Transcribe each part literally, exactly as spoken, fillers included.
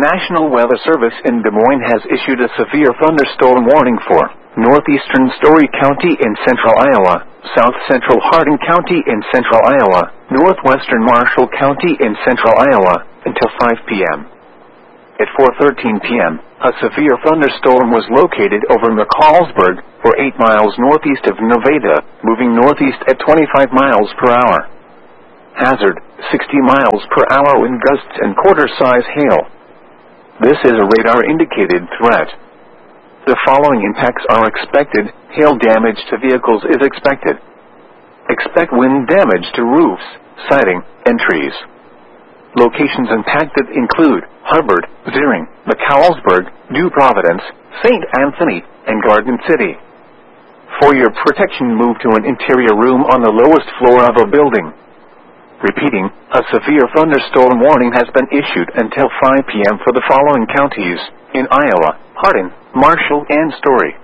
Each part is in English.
National Weather Service in Des Moines has issued a severe thunderstorm warning for northeastern Story County in central Iowa, south central Hardin County in central Iowa, northwestern Marshall County in central Iowa, until five p m At four thirteen p m, a severe thunderstorm was located over McCallsburg, or eight miles northeast of Nevada, moving northeast at twenty-five miles per hour. Hazard, sixty miles per hour wind gusts and quarter-size hail. This is a radar-indicated threat. The following impacts are expected. Hail damage to vehicles is expected. Expect wind damage to roofs, siding, and trees. Locations impacted include Hubbard, Ziering, McCallsburg, New Providence, Saint Anthony, and Garden City. For your protection, move to an interior room on the lowest floor of a building. Repeating, a severe thunderstorm warning has been issued until five p m for the following counties in Iowa: Hardin, Marshall, and Story.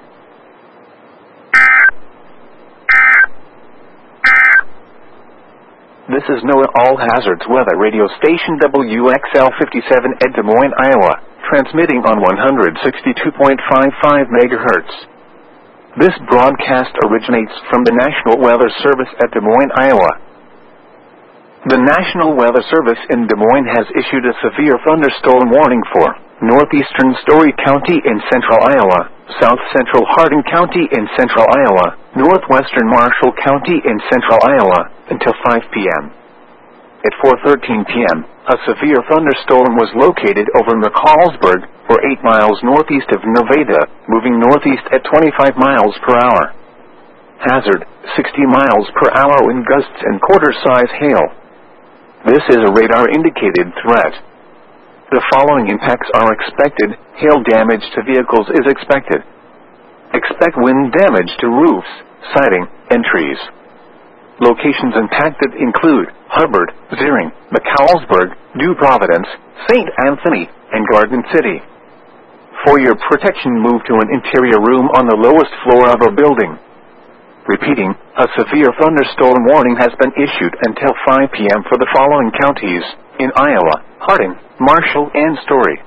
This is NOAA All Hazards Weather Radio Station W X L fifty-seven at Des Moines, Iowa, transmitting on one hundred sixty-two point five five megahertz. This broadcast originates from the National Weather Service at Des Moines, Iowa. The National Weather Service in Des Moines has issued a severe thunderstorm warning for northeastern Story County in central Iowa, south central Hardin County in central Iowa, northwestern Marshall County in central Iowa, until five p m At four thirteen p m, a severe thunderstorm was located over McCallsburg, or eight miles northeast of Nevada, moving northeast at twenty-five miles per hour. Hazard, sixty miles per hour wind gusts and quarter-size hail. This is a radar-indicated threat. The following impacts are expected. Hail damage to vehicles is expected. Expect wind damage to roofs, siding, and trees. Locations impacted include Hubbard, Ziering, McCallsburg, New Providence, Saint Anthony, and Garden City. For your protection, move to an interior room on the lowest floor of a building. Repeating, a severe thunderstorm warning has been issued until five p m for the following counties in Iowa: Hardin, Marshall, and Story.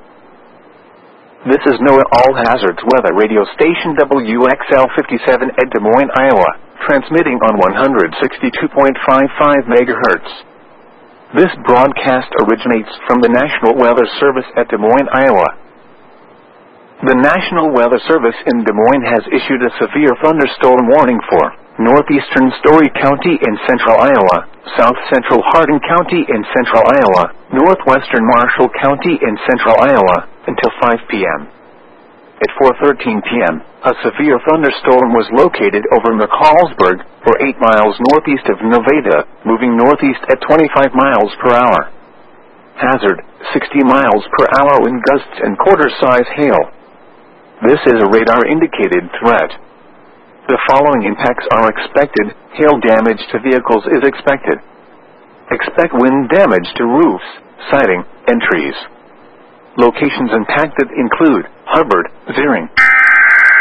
This is NOAA All Hazards Weather Radio Station W X L fifty-seven at Des Moines, Iowa, transmitting on one hundred sixty-two point five five megahertz. This broadcast originates from the National Weather Service at Des Moines, Iowa. The National Weather Service in Des Moines has issued a severe thunderstorm warning for northeastern Story County in central Iowa, south central Hardin County in central Iowa, northwestern Marshall County in central Iowa, until five p m At four thirteen p m, a severe thunderstorm was located over McCallsburg, or eight miles northeast of Nevada, moving northeast at twenty-five miles per hour. Hazard, sixty miles per hour wind gusts and quarter-size hail. This is a radar-indicated threat. The following impacts are expected. Hail damage to vehicles is expected. Expect wind damage to roofs, siding, and trees. Locations impacted include Hubbard, Ziering.